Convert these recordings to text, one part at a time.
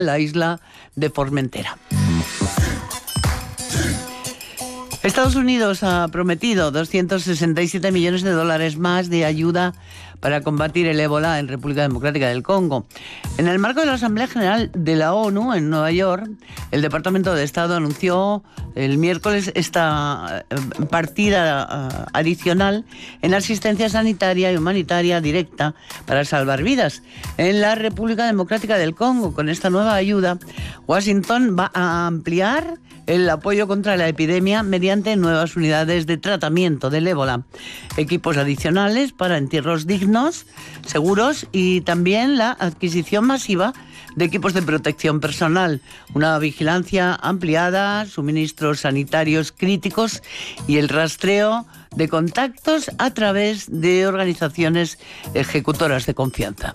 la isla de Formentera. Estados Unidos ha prometido 267 millones de dólares más de ayuda para combatir el ébola en República Democrática del Congo. En el marco de la Asamblea General de la ONU en Nueva York, el Departamento de Estado anunció el miércoles esta partida adicional en asistencia sanitaria y humanitaria directa para salvar vidas. En la República Democrática del Congo, con esta nueva ayuda, Washington va a ampliar el apoyo contra la epidemia mediante nuevas unidades de tratamiento del ébola, equipos adicionales para entierros dignos, seguros y también la adquisición masiva de equipos de protección personal, una vigilancia ampliada, suministros sanitarios críticos y el rastreo de contactos a través de organizaciones ejecutoras de confianza.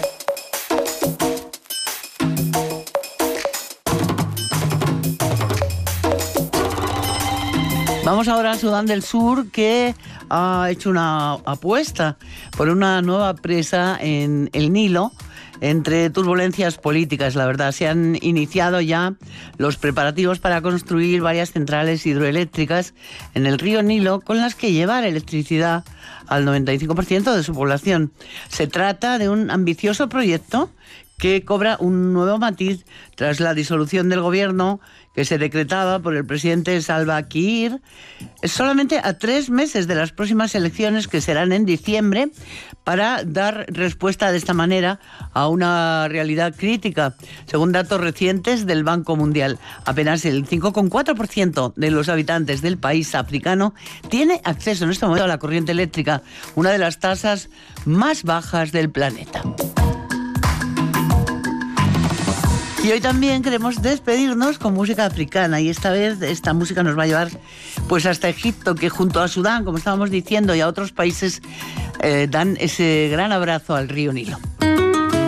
Vamos ahora a Sudán del Sur, que ha hecho una apuesta por una nueva presa en el Nilo, entre turbulencias políticas. La verdad, se han iniciado ya los preparativos para construir varias centrales hidroeléctricas en el río Nilo, con las que llevar electricidad al 95% de su población. Se trata de un ambicioso proyecto que cobra un nuevo matiz tras la disolución del gobierno que se decretaba por el presidente Salva Kiir, solamente a 3 meses de las próximas elecciones, que serán en diciembre, para dar respuesta de esta manera a una realidad crítica. Según datos recientes del Banco Mundial, apenas el 5,4% de los habitantes del país africano tiene acceso en este momento a la corriente eléctrica, una de las tasas más bajas del planeta. Y hoy también queremos despedirnos con música africana, y esta vez esta música nos va a llevar pues hasta Egipto, que junto a Sudán, como estábamos diciendo, y a otros países dan ese gran abrazo al río Nilo.